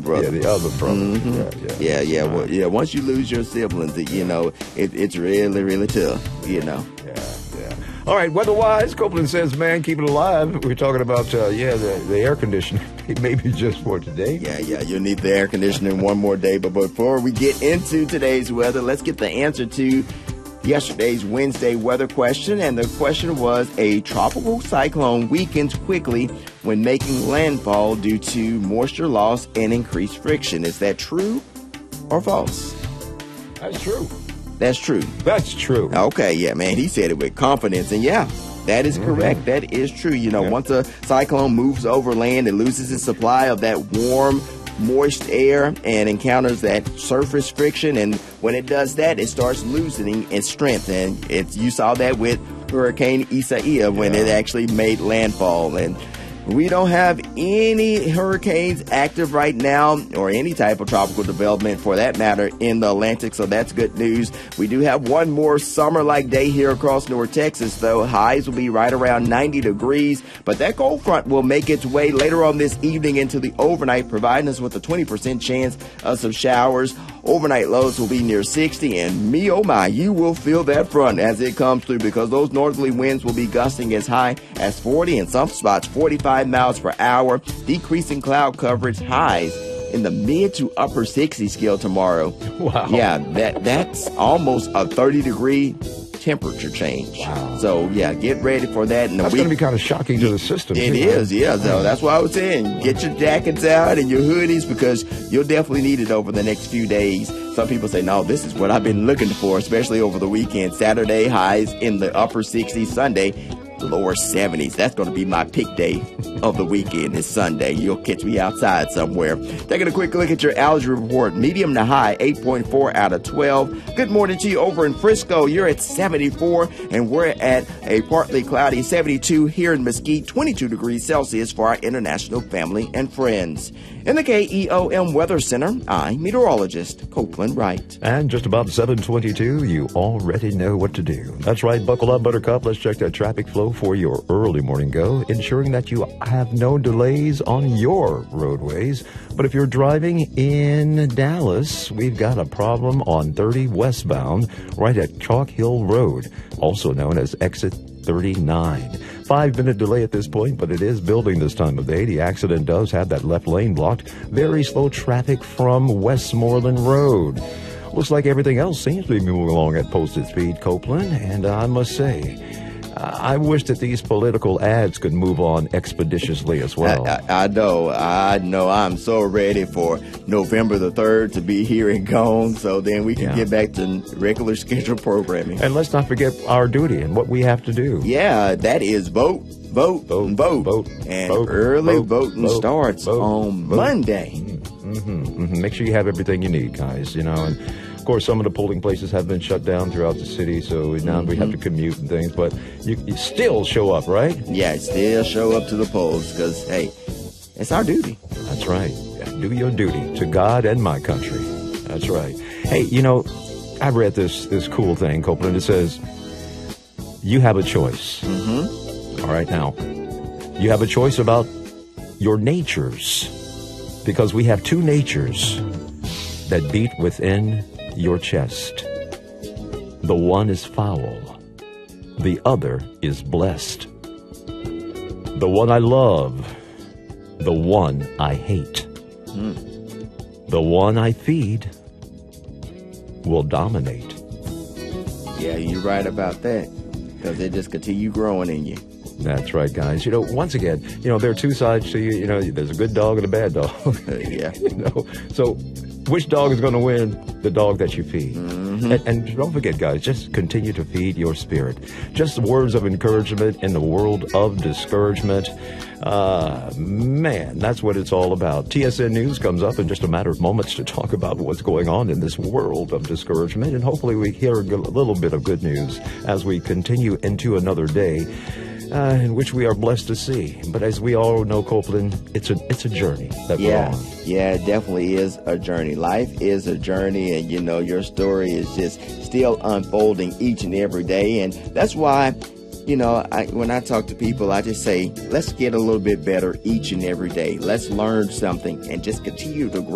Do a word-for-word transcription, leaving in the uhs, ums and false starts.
brother. Yeah, the other brother. Mm-hmm. Yeah, yeah. Yeah, yeah. Uh, Well, yeah. Once you lose your siblings, you know, it, it's really, really tough, you know. Yeah, yeah. All right, weather-wise, Copeland says, man, keep it alive. We're talking about, uh, yeah, the, the air conditioning, maybe just for today. Yeah, yeah, you'll need the air conditioning one more day. But before we get into today's weather, let's get the answer to yesterday's Wednesday weather question. And the question was, a tropical cyclone weakens quickly when making landfall due to moisture loss and increased friction. Is that true or false? That's true. That's true. That's true. Okay, yeah, man, he said it with confidence, and yeah, that is correct. Mm-hmm. That is true. You know, yeah. Once a cyclone moves over land, it loses its supply of that warm, moist air and encounters that surface friction, and when it does that, it starts loosening its strength, and it's, you saw that with Hurricane Isaiah when yeah. it actually made landfall. And we don't have any hurricanes active right now, or any type of tropical development for that matter, in the Atlantic, so that's good news. We do have one more summer-like day here across North Texas, though. Highs will be right around ninety degrees, but that cold front will make its way later on this evening into the overnight, providing us with a twenty percent chance of some showers. Overnight lows will be near sixty, and me, oh my, you will feel that front as it comes through, because those northerly winds will be gusting as high as forty, in some spots forty-five miles per hour, decreasing cloud coverage, highs in the mid to upper sixty scale tomorrow. Wow. Yeah, that that's almost a thirty degree temperature change. Wow. So yeah, get ready for that. And that's going to be kind of shocking to the system. It too, is, right? yeah. So that's why I was saying, get your jackets out and your hoodies, because you'll definitely need it over the next few days. Some people say, no, this is what I've been looking for, especially over the weekend. Saturday, highs in the upper sixties. Sunday, lower seventies. That's going to be my pick day of the weekend, is Sunday. You'll catch me outside somewhere. Taking a quick look at your algae report. Medium to high, eight point four out of twelve. Good morning to you over in Frisco. You're at seventy-four, and we're at a partly cloudy seventy-two here in Mesquite, twenty-two degrees Celsius for our international family and friends. In the K E O M Weather Center, I'm meteorologist Copeland Wright. And just about seven twenty-two, you already know what to do. That's right, buckle up, Buttercup. Let's check that traffic flow for your early morning go, ensuring that you have no delays on your roadways. But if you're driving in Dallas, we've got a problem on thirty westbound right at Chalk Hill Road, also known as exit thirty-nine. Five-minute delay at this point, but it is building this time of day. The accident does have that left lane blocked. Very slow traffic from Westmoreland Road. Looks like everything else seems to be moving along at posted speed, Copeland, and I must say, I wish that these political ads could move on expeditiously as well. I, I, I know, I know. I'm so ready for November the third to be here and gone, so then we can yeah. get back to regular scheduled programming. And let's not forget our duty and what we have to do. Yeah, that is vote, vote, vote, vote. vote and vote, early vote, voting vote, starts vote, on vote. Monday. Mm-hmm, mm-hmm. Make sure you have everything you need, guys, you know, and of course, some of the polling places have been shut down throughout the city, so now mm-hmm. we have to commute and things, but you, you still show up, right? Yeah, still show up to the polls, because, hey, it's our duty. That's right. Yeah, do your duty to God and my country. That's right. Hey, you know, I read this this cool thing, Copeland. It says, you have a choice. Mm-hmm. All right, now, you have a choice about your natures, because we have two natures that beat within your chest. The one is foul. The other is blessed. The one I love. The one I hate. Mm. The one I feed will dominate. Yeah, you're right about that, because they just continue growing in you. That's right, guys. You know, once again, you know, there are two sides to you. You know, there's a good dog and a bad dog. Yeah. You know, so which dog is going to win? The dog that you feed. Mm-hmm. And, and don't forget, guys, just continue to feed your spirit. Just words of encouragement in the world of discouragement. Uh, man, that's what it's all about. T S N News comes up in just a matter of moments to talk about what's going on in this world of discouragement. And hopefully we hear a little bit of good news as we continue into another day. Uh, in which we are blessed to see. But as we all know, Copeland, it's a it's a journey that yeah, we're on. Yeah, it definitely is a journey. Life is a journey, and, you know, your story is just still unfolding each and every day. And that's why, you know, I, when I talk to people, I just say, let's get a little bit better each and every day. Let's learn something and just continue to grow.